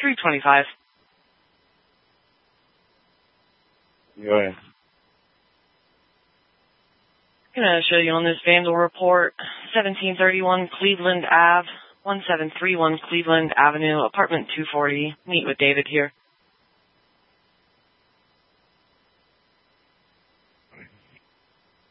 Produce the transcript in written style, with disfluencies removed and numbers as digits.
325. Go ahead. Gonna show you on this vandal report, 1731 Cleveland Ave, 1731 Cleveland Avenue, apartment 240. Meet with David here.